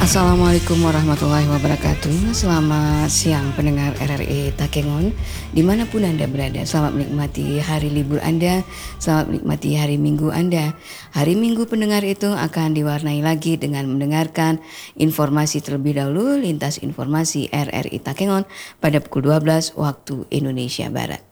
Assalamualaikum warahmatullahi wabarakatuh. Selamat siang pendengar RRI Takengon dimanapun Anda berada. Selamat menikmati hari libur Anda, selamat menikmati hari Minggu Anda. Hari Minggu pendengar itu akan diwarnai lagi dengan mendengarkan informasi terlebih dahulu, lintas informasi RRI Takengon pada pukul 12 waktu Indonesia Barat.